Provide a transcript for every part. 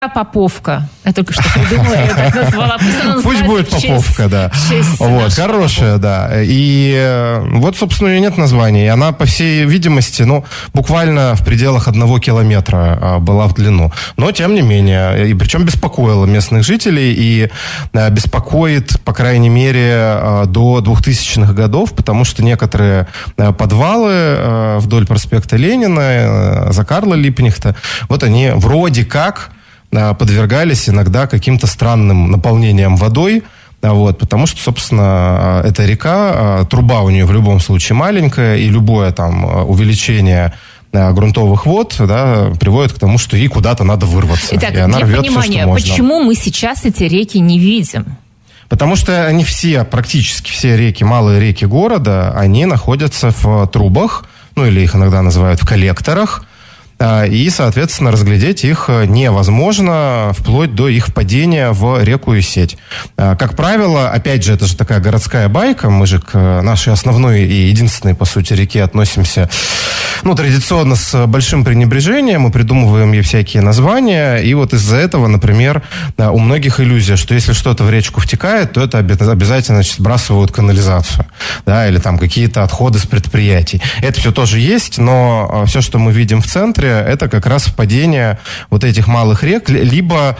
Поповка. Я только что придумала, я так назвала. Пусть будет Поповка, да. Вот, хорошая, да. И вот, собственно, у нее нет названия. И она, по всей видимости, буквально в пределах 1 километра была в длину. Но, тем не менее, и причем беспокоила местных жителей и беспокоит, по крайней мере, до 2000-х годов, потому что некоторые подвалы вдоль проспекта Ленина, за Карла Липкнехта, вот они вроде как подвергались иногда каким-то странным наполнениям водой, потому что, собственно, эта река, труба у нее в любом случае маленькая, и любое там увеличение грунтовых вод приводит к тому, что ей куда-то надо вырваться. Итак, и она для рвет понимания, все, что можно. Почему мы сейчас эти реки не видим? Потому что они все, практически все реки, малые реки города, они находятся в трубах, или их иногда называют в коллекторах, и, соответственно, разглядеть их невозможно вплоть до их впадения в реку и сеть. Как правило, опять же, это же такая городская байка, мы же к нашей основной и единственной, по сути, реке относимся, традиционно с большим пренебрежением, мы придумываем ей всякие названия, и вот из-за этого, например, у многих иллюзия, что если что-то в речку втекает, то это обязательно сбрасывают канализацию, или там какие-то отходы с предприятий. Это все тоже есть, но все, что мы видим в центре, это как раз впадение вот этих малых рек, либо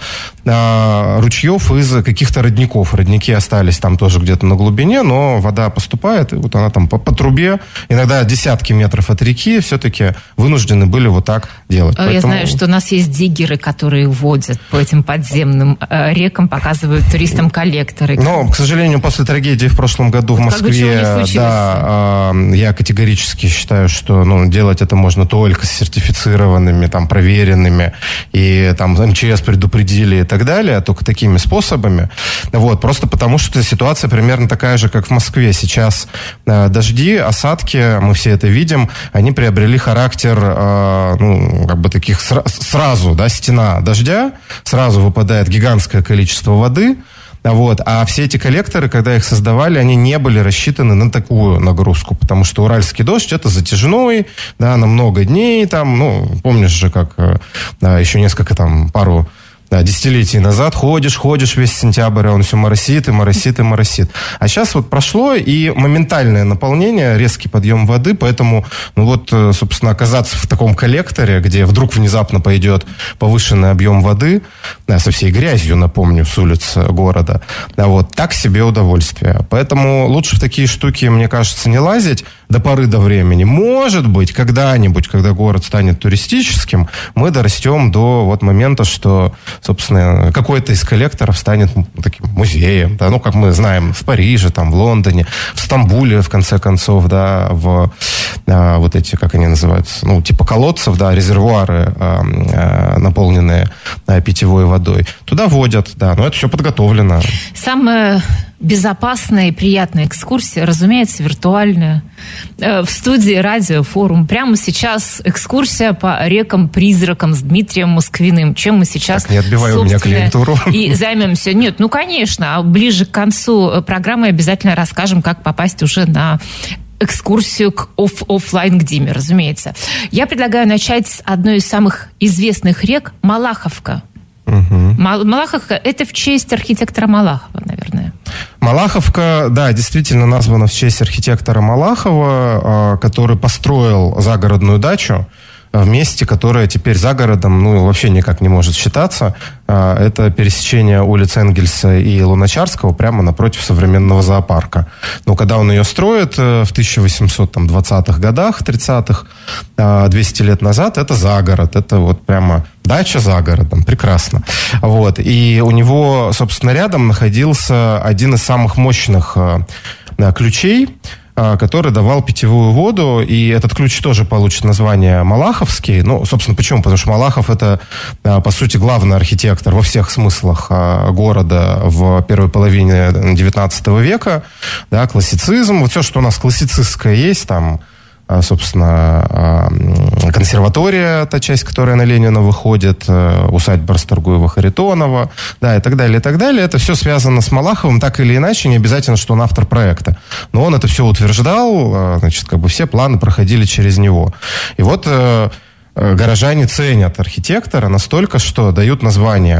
ручьев из каких-то родников. Родники остались там тоже где-то на глубине, но вода поступает, и вот она там по трубе, иногда десятки метров от реки, все-таки вынуждены были вот так делать. Я знаю, что у нас есть диггеры, которые водят по этим подземным рекам, показывают туристам коллекторы. Но, к сожалению, после трагедии в прошлом году в Москве, я категорически считаю, что делать это можно только с сертифицированными, там, проверенными, и там МЧС предупредили и так далее, только такими способами. Просто потому, что ситуация примерно такая же, как в Москве. Сейчас дожди, осадки, мы все это видим, они приобрели характер, таких сразу, стена дождя, сразу выпадает гигантское количество воды. А все эти коллекторы, когда их создавали, они не были рассчитаны на такую нагрузку, потому что уральский дождь это затяжной, на много дней, помнишь же, как еще пару десятилетий назад ходишь весь сентябрь, а он все моросит и моросит и моросит. А сейчас прошло, и моментальное наполнение, резкий подъем воды, поэтому, собственно, оказаться в таком коллекторе, где вдруг внезапно пойдет повышенный объем воды, со всей грязью, напомню, с улиц города, так себе удовольствие. Поэтому лучше в такие штуки, мне кажется, не лазить до поры до времени. Может быть, когда-нибудь, когда город станет туристическим, мы дорастем до момента, что, собственно, какой-то из коллекторов станет таким музеем, как мы знаем, в Париже, в Лондоне, в Стамбуле, в конце концов, в вот эти, как они называются, типа колодцев, резервуары, наполненные питьевой водой. Туда водят, но это все подготовлено. Самое безопасная и приятная экскурсия, разумеется, виртуальная. В студии «Радиофорум» прямо сейчас экскурсия по рекам-призракам с Дмитрием Москвиным. Чем мы сейчас, не отбивай у меня клиентуру. И займемся. Нет, конечно, а ближе к концу программы обязательно расскажем, как попасть уже на экскурсию оффлайн к Диме, разумеется. Я предлагаю начать с одной из самых известных рек – Малаховка. Малаховка – это в честь архитектора Малахова, наверное. Малаховка, действительно названа в честь архитектора Малахова, который построил загородную дачу в месте, которое теперь за городом вообще никак не может считаться. Это пересечение улиц Энгельса и Луначарского прямо напротив современного зоопарка. Когда он ее строит в 1820-х годах, 30-х, 200 лет назад, это загород. Это прямо дача за городом. Прекрасно. И у него, собственно, рядом находился один из самых мощных ключей, который давал питьевую воду, и этот ключ тоже получит название Малаховский. Собственно, почему? Потому что Малахов это, по сути, главный архитектор во всех смыслах города в первой половине 19 века. Классицизм, все, что у нас классицистское есть, собственно, консерватория, та часть, которая на Ленина выходит, усадьба Расторгуева-Харитонова, и так далее, и так далее. Это все связано с Малаховым, так или иначе, не обязательно, что он автор проекта. Но он это все утверждал, все планы проходили через него. И горожане ценят архитектора настолько, что дают название